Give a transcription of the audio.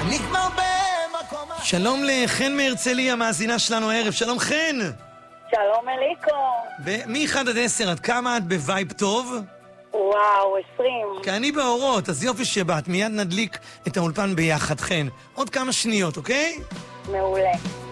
אני כבר במקום... שלום לחן מהרצליה, מאזינה שלנו הערב. שלום חן. שלום אליקו. מ-1 עד 10, עד כמה את בווייב טוב? וואו, 20. כי אני באורות, אז יופי שבאת. מיד נדליק את האולפן ביחד, חן. עוד כמה שניות, אוקיי? מעולה.